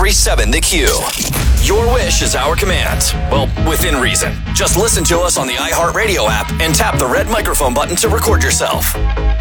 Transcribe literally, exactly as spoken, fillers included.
seven The Q. Your wish is our command. Well, within reason. Just listen to us on the iHeartRadio app and tap the red microphone button to record yourself.